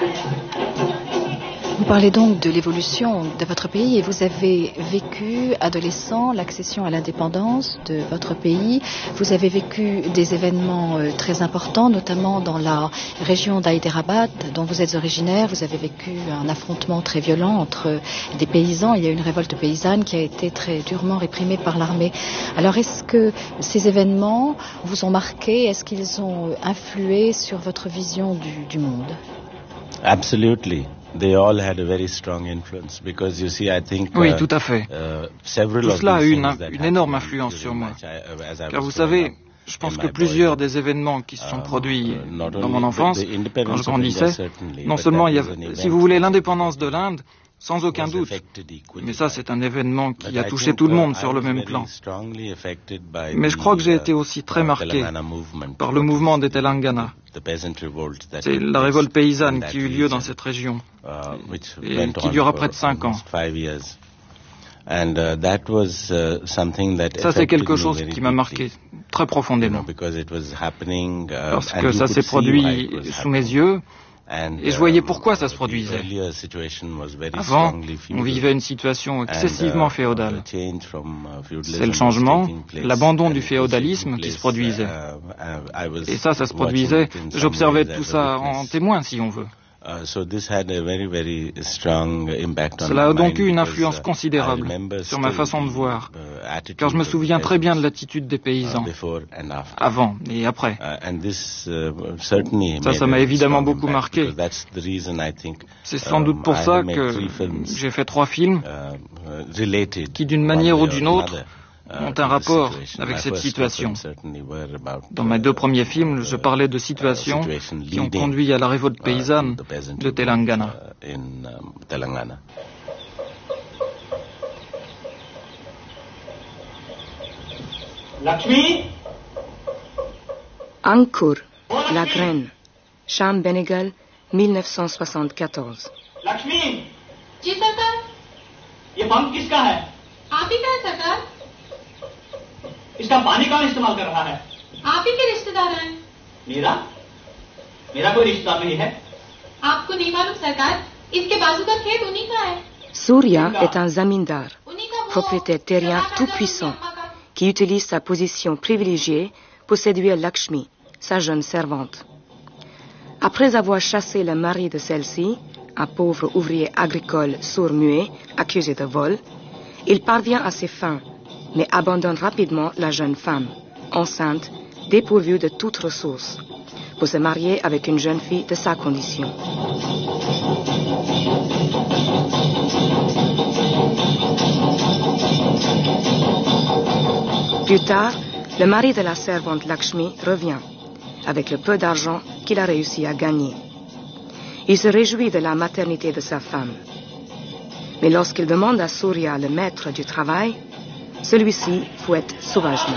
Vous parlez donc de l'évolution de votre pays et vous avez vécu, adolescent, l'accession à l'indépendance de votre pays. Vous avez vécu des événements très importants, notamment dans la région d'Hyderabad, dont vous êtes originaire. Vous avez vécu un affrontement très violent entre des paysans. Il y a eu une révolte paysanne qui a été très durement réprimée par l'armée. Alors, est-ce que ces événements vous ont marqué? Est-ce qu'ils ont influé sur votre vision du monde? Absolutely. They all had a very strong influence because you see, I think. Oui, tout à fait. Tout cela a eu une énorme influence sur moi. Car vous savez, je pense que plusieurs des événements qui se sont produits dans mon enfance, quand je grandissais, non seulement il y avait, si vous voulez, l'indépendance de l'Inde, sans aucun doute. Mais ça, c'est un événement qui a touché tout le monde sur le même plan. Mais je crois que j'ai été aussi très marqué par le mouvement des Telangana. C'est la révolte paysanne qui eut lieu dans cette région et qui dura près de 5 ans. Ça, c'est quelque chose qui m'a marqué très profondément. Parce que ça s'est produit sous mes yeux. Et je voyais pourquoi ça se produisait. Avant, on vivait une situation excessivement féodale. C'est le changement, l'abandon du féodalisme qui se produisait. Et ça se produisait, j'observais tout ça en témoin, si on veut. Cela a donc eu une influence considérable sur ma façon de voir, car je me souviens très bien de l'attitude des paysans, avant et après. Ça m'a évidemment beaucoup marqué. C'est sans doute pour ça que j'ai fait 3 films qui, d'une manière ou d'une autre, ont un rapport avec cette situation. Dans mes 2 premiers films, je parlais de situations qui ont conduit à la révolte paysanne de Telangana. Lakshmi? Ankur, la graine. Sham Benegal, 1974. Lakshmi? जी सरकार। ये पंप किसका है? आप ही का है सरकार। इसका पानी कौन इस्तेमाल कर रहा है? आप ही के रिश्तेदार हैं। मेरा? मेरा कोई रिश्तेदार नहीं है। आपको नहीं मालूम सरकार, इसके बाजू का खेत उन्हीं का है। Surya est un zamindar, propriétaire terrien tout-puissant, qui utilise sa position privilégiée pour séduire Lakshmi, sa jeune servante. Après avoir chassé le mari de celle-ci, un pauvre ouvrier agricole sourd-muet accusé de vol, il parvient à ses fins, mais abandonne rapidement la jeune femme, enceinte, dépourvue de toute ressource, pour se marier avec une jeune fille de sa condition. Plus tard, le mari de la servante Lakshmi revient, avec le peu d'argent qu'il a réussi à gagner. Il se réjouit de la maternité de sa femme. Mais lorsqu'il demande à Surya, le maître du travail, celui-ci fouette sauvagement.